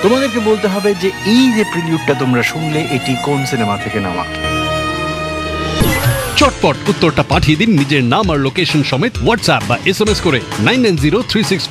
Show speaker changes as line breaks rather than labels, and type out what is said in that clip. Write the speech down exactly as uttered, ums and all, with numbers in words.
তোমাদেরকে বলতে হবে যে এই যে প্রিলিউডটা তোমরা শুনলে এটি কোন সিনেমা থেকে নেওয়া।
চটপট উত্তরটা পাঠিয়ে দিন নিজের নাম আর লোকেশন সমেত হোয়াটসঅ্যাপ বা এসএমএস করে nine nine zero three six